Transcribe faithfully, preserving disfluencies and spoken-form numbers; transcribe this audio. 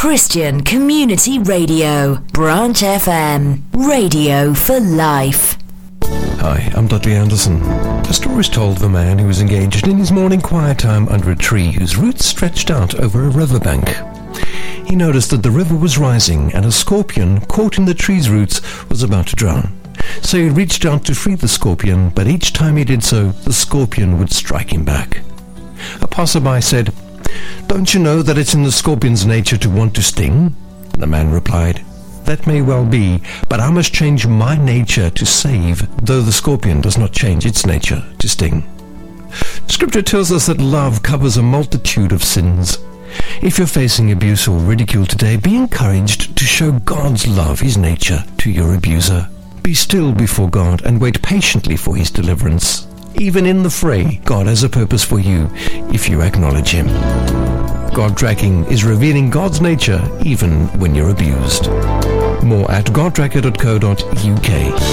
Christian Community Radio, Branch F M, radio for life. Hi, I'm Dudley Anderson. A story is told of a man who was engaged in his morning quiet time under a tree whose roots stretched out over a riverbank. He noticed that the river was rising and a scorpion caught in the tree's roots was about to drown. So he reached out to free the scorpion, but each time he did so, the scorpion would strike him back. A passerby said, "Don't you know that it's in the scorpion's nature to want to sting?" The man replied, "That may well be, but I must change my nature to save, though the scorpion does not change its nature to sting." Scripture tells us that love covers a multitude of sins. If you're facing abuse or ridicule today, be encouraged to show God's love, His nature, to your abuser. Be still before God and wait patiently for His deliverance. Even in the fray, God has a purpose for you if you acknowledge Him. God Tracking is revealing God's nature even when you're abused. More at god tracker dot co dot uk.